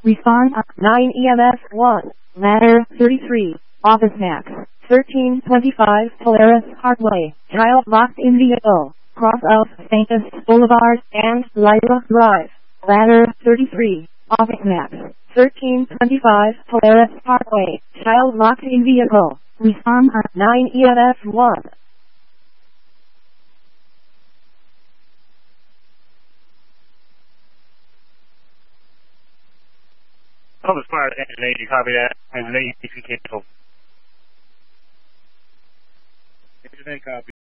Respond 9 EMS 1. Ladder 33. Office Max 1325 Polaris Parkway. Child locked in vehicle. Cross of Saintus Boulevard and Lyra Drive. Ladder 33. Office Max 1325 Polaris Parkway. Child locked in vehicle. Respond 9 EMS 1. Office Fire Engine 80, copy that. Engine 80, cancel. Engine 8, copy.